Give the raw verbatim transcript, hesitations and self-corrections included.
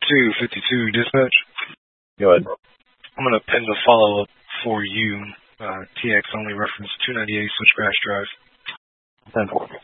two fifty-two dispatch. Go ahead. I'm going to pin the follow-up for you. Uh, T X only reference two ninety-eight Switchgrass Drive. ten four.